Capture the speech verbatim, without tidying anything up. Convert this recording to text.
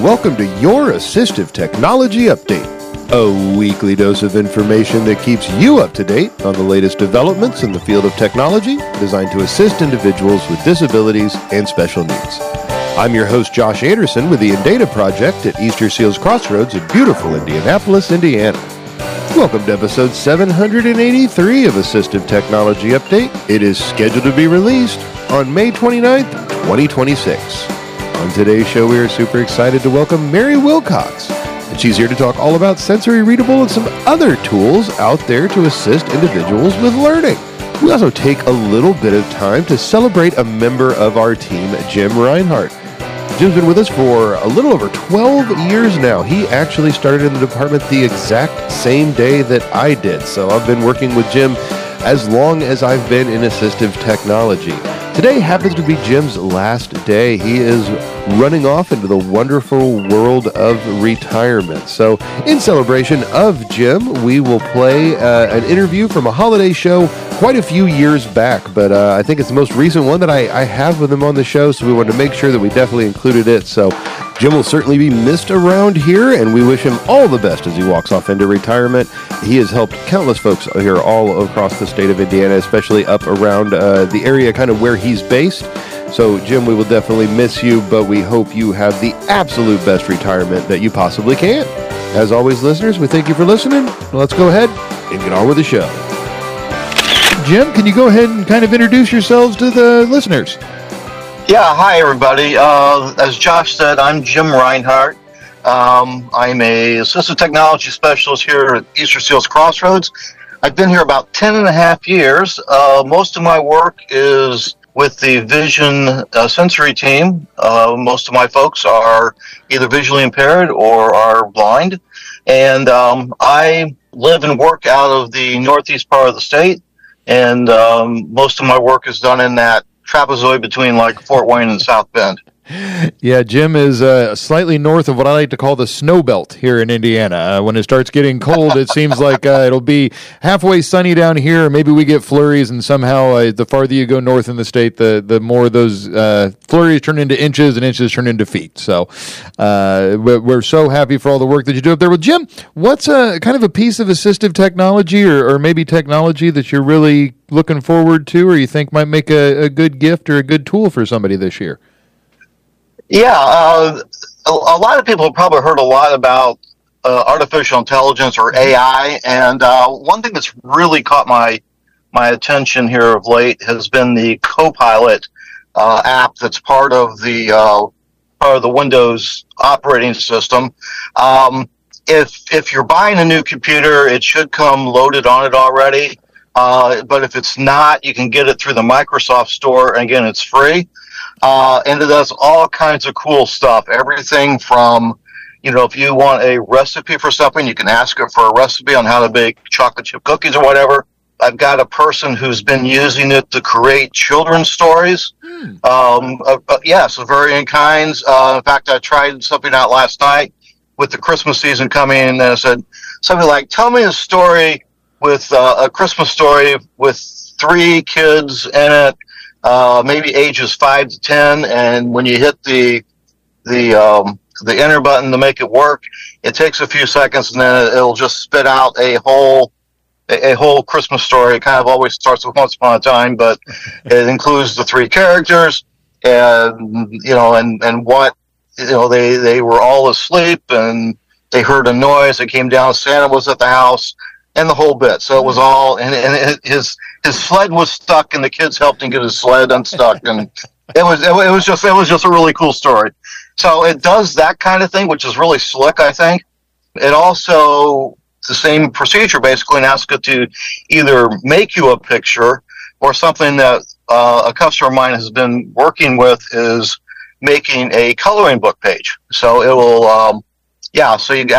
welcome to your Assistive Technology Update, a weekly dose of information that keeps you up to date on the latest developments in the field of technology designed to assist individuals with disabilities and special needs. I'm your host, Josh Anderson, with the Indata Project at Easter Seals Crossroads in beautiful Indianapolis, Indiana. Welcome to episode seven hundred eighty-three of Assistive Technology Update. It is scheduled to be released on May twenty-ninth, twenty twenty-six. On today's show, we are super excited to welcome Mary Wilcox. And she's here to talk all about sensory readable and some other tools out there to assist individuals with learning. We also take a little bit of time to celebrate a member of our team, Jim Reinhardt. Jim's been with us for a little over twelve years now. He actually started in the department the exact same day that I did. So I've been working with Jim as long as I've been in assistive technology. Today happens to be Jim's last day. He is running off into the wonderful world of retirement. So in celebration of Jim, we will play uh, an interview from a holiday show quite a few years back, but uh, I think it's the most recent one that I, I have with him on the show, so we wanted to make sure that we definitely included it. So Jim will certainly be missed around here, and we wish him all the best as he walks off into retirement. He has helped countless folks here all across the state of Indiana, especially up around uh, the area kind of where he's based. So, Jim, we will definitely miss you, but we hope you have the absolute best retirement that you possibly can. As always, listeners, we thank you for listening. Let's go ahead and get on with the show. Jim, can you go ahead and kind of introduce yourselves to the listeners? Yeah, hi, everybody. Uh, as Josh said, I'm Jim Reinhardt. Um, I'm a assistive technology specialist here at Easter Seals Crossroads. I've been here about ten and a half years. Uh, most of my work is with the vision uh, sensory team. Uh, most of my folks are either visually impaired or are blind. And um, I live and work out of the northeast part of the state. And um, most of my work is done in that trapezoid between like Fort Wayne and South Bend. Yeah, Jim is uh, slightly north of what I like to call the snow belt here in Indiana. Uh, when it starts getting cold, it seems like uh, it'll be halfway sunny down here. Maybe we get flurries, and somehow uh, the farther you go north in the state, the, the more those uh, flurries turn into inches and inches turn into feet. So uh, we're so happy for all the work that you do up there. Well, Jim, what's a kind of a piece of assistive technology or, or maybe technology that you're really looking forward to or you think might make a, a good gift or a good tool for somebody this year? Yeah, uh, a, a lot of people have probably heard a lot about uh, artificial intelligence or A I, and uh, one thing that's really caught my my attention here of late has been the Copilot uh, app that's part of the uh, part of the Windows operating system. Um, if if you're buying a new computer, it should come loaded on it already. Uh, but if it's not, you can get it through the Microsoft Store, and again, it's free. Uh, and it does all kinds of cool stuff. Everything from, you know, if you want a recipe for something, you can ask it for a recipe on how to bake chocolate chip cookies or whatever. I've got a person who's been using it to create children's stories. Hmm. Um, uh, uh, yeah, so varying kinds. Uh, in fact, I tried something out last night with the Christmas season coming in, and I said something like, tell me a story with uh, a Christmas story with three kids in it. Uh, maybe ages five to ten, and when you hit the the um, the enter button to make it work, it takes a few seconds, and then it'll just spit out a whole a, a whole Christmas story. It kind of always starts with Once Upon a Time, but it includes the three characters, and you know, and and what you know, they they were all asleep, and they heard a noise. They came down. Santa was at the house. And the whole bit. So it was all, and, and his his sled was stuck, and the kids helped him get his sled unstuck, and it was it was just it was just a really cool story. So it does that kind of thing, which is really slick, I think. It also the same procedure basically, and ask it to either make you a picture or something that uh, a customer of mine has been working with is making a coloring book page. So it will, um, yeah. So you